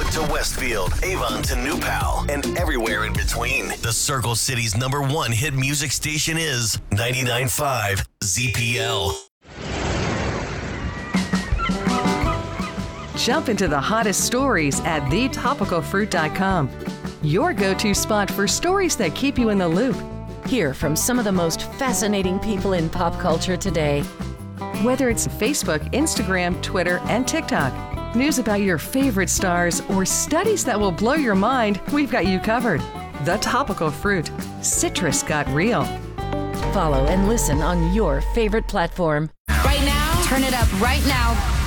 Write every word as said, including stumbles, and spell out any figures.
to Westfield, Avon to New Pal, and everywhere in between. The Circle City's number one hit music station is ninety-nine point five Z P L. Jump into the hottest stories at the topical fruit dot com. Your go-to spot for stories that keep you in the loop. Hear from some of the most fascinating people in pop culture today. Whether it's Facebook, Instagram, Twitter, and TikTok, news about your favorite stars, or studies that will blow your mind, we've got you covered. The Topical Fruit. Citrus got real. Follow and listen on your favorite platform. Right now, turn it up right now.